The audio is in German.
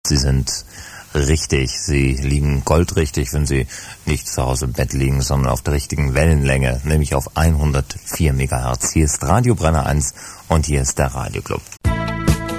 Sie sind richtig. Sie liegen goldrichtig, wenn Sie nicht zu Hause im Bett liegen, sondern auf der richtigen Wellenlänge, nämlich auf 104 MHz. Hier ist Radio Brenner 1 und hier ist der Radioclub.